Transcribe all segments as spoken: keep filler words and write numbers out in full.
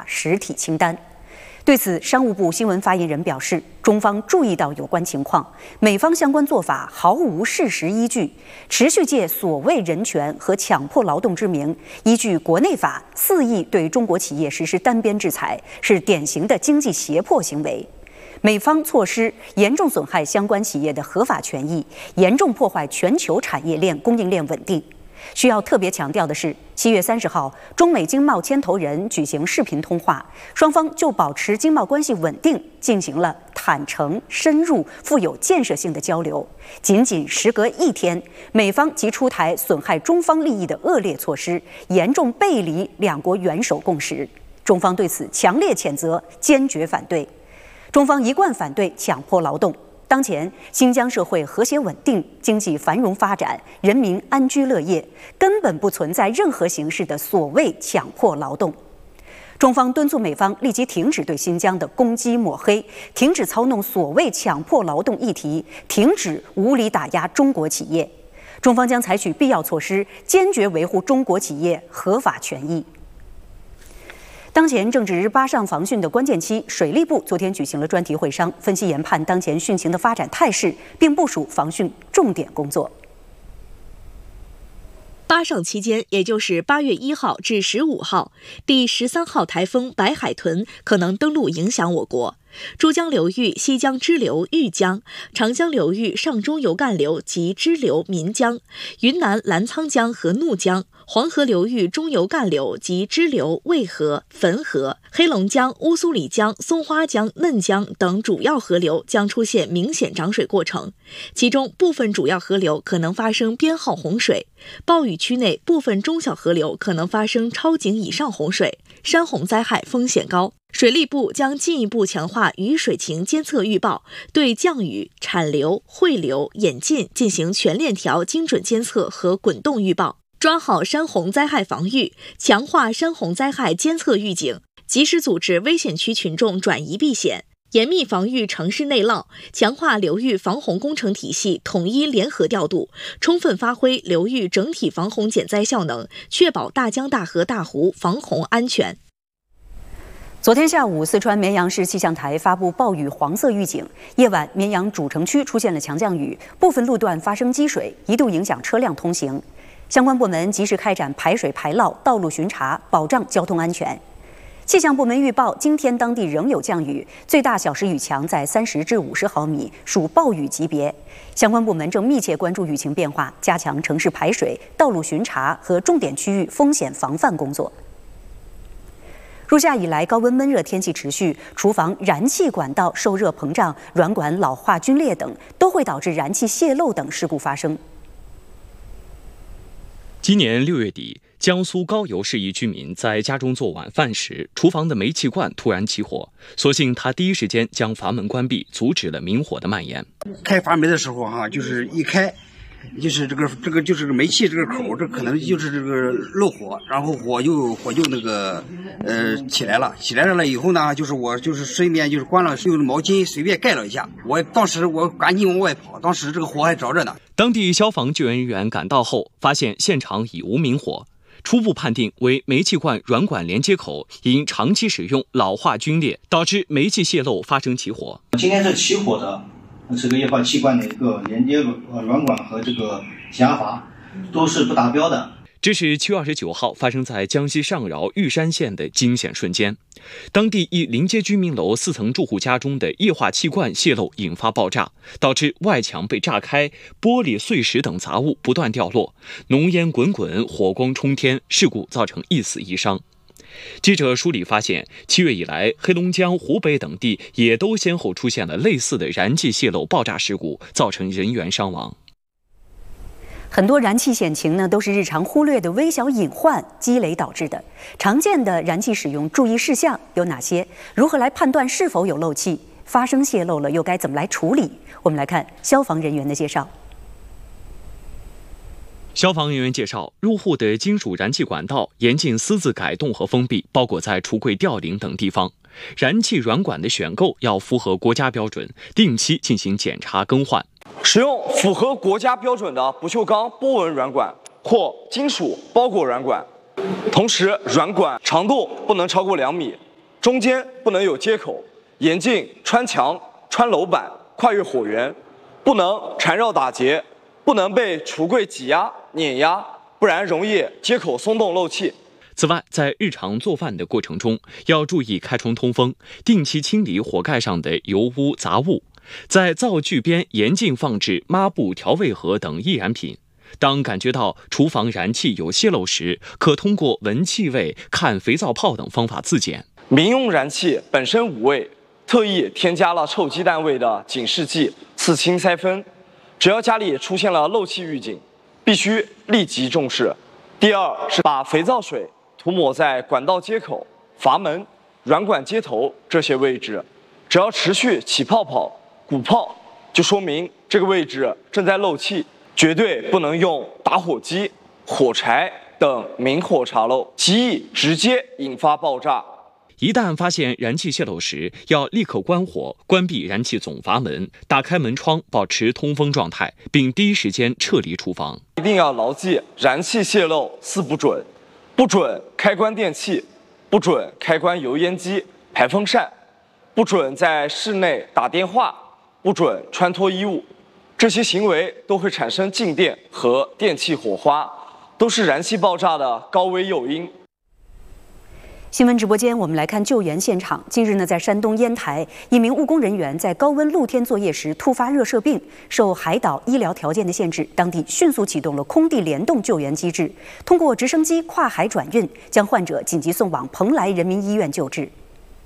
实体清单。对此，商务部新闻发言人表示，中方注意到有关情况，美方相关做法毫无事实依据，持续借所谓人权和强迫劳动之名，依据国内法肆意对中国企业实施单边制裁，是典型的经济胁迫行为。美方措施严重损害相关企业的合法权益，严重破坏全球产业链供应链稳定。需要特别强调的是，七月三十号，中美经贸牵头人举行视频通话，双方就保持经贸关系稳定进行了坦诚、深入、富有建设性的交流。仅仅时隔一天，美方即出台损害中方利益的恶劣措施，严重背离两国元首共识。中方对此强烈谴责，坚决反对。中方一贯反对强迫劳动。当前，新疆社会和谐稳定，经济繁荣发展，人民安居乐业，根本不存在任何形式的所谓强迫劳动。中方敦促美方立即停止对新疆的攻击抹黑，停止操弄所谓强迫劳动议题，停止无理打压中国企业。中方将采取必要措施，坚决维护中国企业合法权益。当前正值巴上防汛的关键期，水利部昨天举行了专题会商，分析研判当前汛情的发展态势，并部署防汛重点工作。 巴上期间，也就是八月一号至十五号，第十三号台风白海豚可能登陆影响我国。珠江流域西江支流豫江、长江流域上中游干流及支流岷江、云南澜沧江和怒江、黄河流域中游干流及支流渭河、汾河、黑龙江乌苏里江、松花江、嫩江等主要河流将出现明显涨水过程，其中部分主要河流可能发生编号洪水，暴雨区内部分中小河流可能发生超警以上洪水，山洪灾害风险高。水利部将进一步强化雨水情监测预报，对降雨、产流、汇流、演进进行全链条精准监测和滚动预报，抓好山洪灾害防御，强化山洪灾害监测预警，及时组织危险区群众转移避险，严密防御城市内涝，强化流域防洪工程体系统一联合调度，充分发挥流域整体防洪减灾效能，确保大江大河大湖防洪安全。 昨天下午，四川绵阳市气象台发布暴雨黄色预警。夜晚，绵阳主城区出现了强降雨，部分路段发生积水，一度影响车辆通行。相关部门及时开展排水排涝、道路巡查，保障交通安全。气象部门预报，今天当地仍有降雨，最大小时雨强在三十至五十毫米，属暴雨级别。相关部门正密切关注雨情变化，加强城市排水、道路巡查和重点区域风险防范工作。入夏以来，高温闷热天气持续，厨房燃气管道受热膨胀、软管老化皲裂等，都会导致燃气泄漏等事故发生。 今年六月底，江苏高邮市一居民在家中做晚饭时，厨房的煤气罐突然起火，所幸他第一时间将阀门关闭，阻止了明火的蔓延。 开阀门的时候哈，就是一开。就是这个这个就是煤气这个口，这可能就是这个漏火，然后火就火就那个呃起来了，起来了以后呢，就是我就是顺便就是关了，用毛巾随便盖了一下，我当时我赶紧往外跑，当时这个火还着着呢。 当地消防救援人员赶到后，发现现场已无明火，初步判定为煤气罐软管连接口因长期使用老化皲裂，导致煤气泄漏发生起火。 今天是起火的。这个液化气罐的一个连接软管和这个挤压阀都是不达标的。 这是七月二十九号发生在江西上饶玉山县的惊险瞬间。当地一临街居民楼四层住户家中的液化气罐泄漏引发爆炸，导致外墙被炸开，玻璃碎石等杂物不断掉落，浓烟滚滚，火光冲天，事故造成一死一伤。记者梳理发现，七月以来，黑龙江、湖北等地也都先后出现了类似的燃气泄漏爆炸事故，造成人员伤亡。 很多燃气险情呢，都是日常忽略的微小隐患积累导致的。常见的燃气使用注意事项有哪些？如何来判断是否有漏气？发生泄漏了又该怎么来处理？我们来看消防人员的介绍。 消防人员介绍，入户的金属燃气管道严禁私自改动和封闭，包裹在橱柜、吊顶等地方。燃气软管的选购要符合国家标准，定期进行检查更换。 使用符合国家标准的不锈钢波纹软管或金属包裹软管，同时软管长度不能超过两米， 中间不能有接口，严禁穿墙、穿楼板、跨越火源，不能缠绕打结，不能被橱柜挤压、碾压，不然容易接口松动漏气。 此外，在日常做饭的过程中，要注意开窗通风，定期清理火盖上的油污杂物。在灶具边严禁放置抹布、调味盒等易燃品。当感觉到厨房燃气有泄漏时，可通过闻气味、看肥皂泡等方法自检。 民用燃气本身无味，特意添加了臭鸡蛋味的警示剂次氢馓酚，只要家里出现了漏气预警，必须立即重视。第二是把肥皂水涂抹在管道接口、阀门、软管接头这些位置，只要持续起泡泡、鼓泡，就说明这个位置正在漏气，绝对不能用打火机、火柴等明火查漏，极易直接引发爆炸。 一旦发现燃气泄漏时，要立刻关火，关闭燃气总阀门，打开门窗，保持通风状态，并第一时间撤离厨房。 一定要牢记燃气泄漏四不准：不准开关电器，不准开关油烟机、排风扇，不准在室内打电话，不准穿脱衣物。这些行为都会产生静电和电气火花，都是燃气爆炸的高危诱因。 新闻直播间，我们来看救援现场。近日呢，在山东烟台，一名务工人员在高温露天作业时突发热射病，受海岛医疗条件的限制，当地迅速启动了空地联动救援机制，通过直升机跨海转运，将患者紧急送往蓬莱人民医院救治。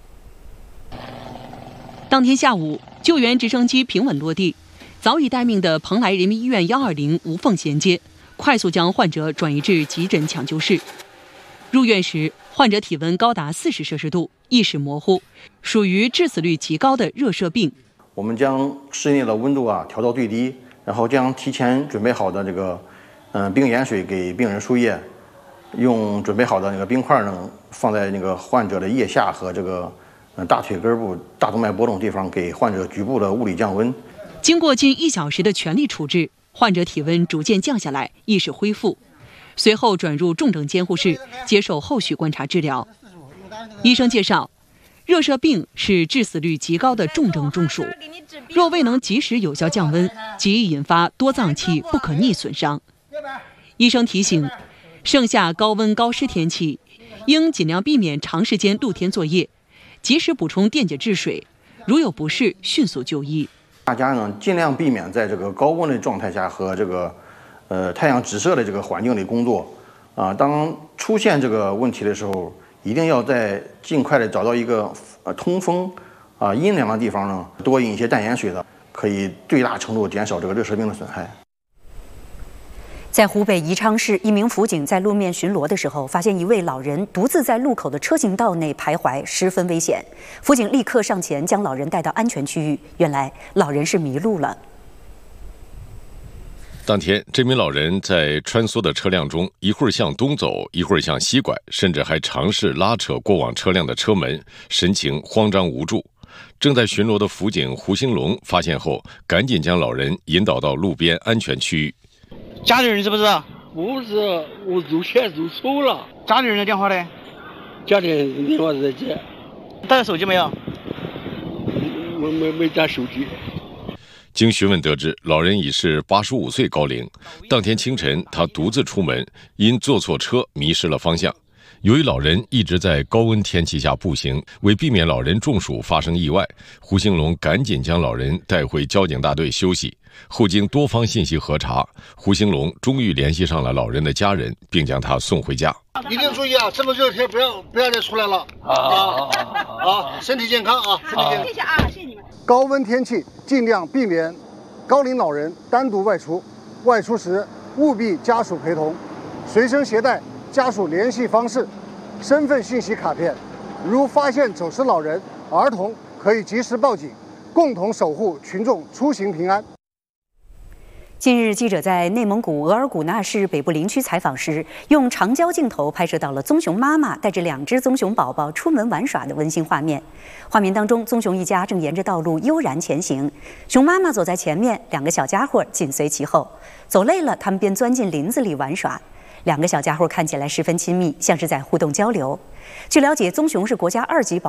当天下午，救援直升机平稳落地，早已待命的蓬莱人民医院幺二零无缝衔接，快速将患者转移至急诊抢救室。入院时，患者体温高达四十摄氏度，意识模糊，属于致死率极高的热射病。 我们将室内的温度啊调到最低，然后将提前准备好的这个嗯、呃、冰盐水给病人输液，用准备好的那个冰块呢放在那个患者的腋下和这个嗯大腿根部、大动脉搏动地方，给患者局部的物理降温。 经过近一小时的全力处置，患者体温逐渐降下来，意识恢复。随后转入重症监护室，接受后续观察治疗。医生介绍，热射病是致死率极高的重症中暑，若未能及时有效降温，极易引发多脏器不可逆损伤。医生提醒，盛夏高温高湿天气，应尽量避免长时间露天作业，及时补充电解质水，如有不适迅速就医。 大家呢尽量避免在这个高温的状态下和这个呃太阳直射的这个环境里工作啊。当出现这个问题的时候，一定要在尽快的找到一个呃通风啊阴凉的地方呢，多饮一些淡盐水的，可以最大程度减少这个热射病的损害。 在湖北宜昌市，一名辅警在路面巡逻的时候，发现一位老人独自在路口的车行道内徘徊，十分危险。辅警立刻上前将老人带到安全区域。原来老人是迷路了。 当天，这名老人在穿梭的车辆中，一会儿向东走，一会儿向西拐，甚至还尝试拉扯过往车辆的车门，神情慌张无助。正在巡逻的辅警胡兴龙发现后，赶紧将老人引导到路边安全区域。 家里人是不是？ 不是，我入钱入手了。 家里人的电话呢？ 家里人电话在接。 带着手机没有？ 我没没带手机。 经询问得知，老人已是八十五岁高龄。当天清晨，他独自出门，因坐错车迷失了方向。由于老人一直在高温天气下步行，为避免老人中暑发生意外，胡兴龙赶紧将老人带回交警大队休息。后经多方信息核查，胡兴龙终于联系上了老人的家人，并将他送回家。 一定注意啊，这么热天不要不要再出来了啊啊啊！身体健康啊，身体健康。谢谢啊，谢谢你们。高温天气尽量避免高龄老人单独外出，外出时务必家属陪同，随身携带家属联系方式、身份信息卡片。如发现走失老人、儿童，可以及时报警，共同守护群众出行平安。 近日，记者在内蒙古额尔古纳市北部林区采访时，用长焦镜头拍摄到了棕熊妈妈带着两只棕熊宝宝出门玩耍的温馨画面。画面当中，棕熊一家正沿着道路悠然前行，熊妈妈走在前面，两个小家伙紧随其后。走累了，他们便钻进林子里玩耍。两个小家伙看起来十分亲密，像是在互动交流。据了解，棕熊是国家二级保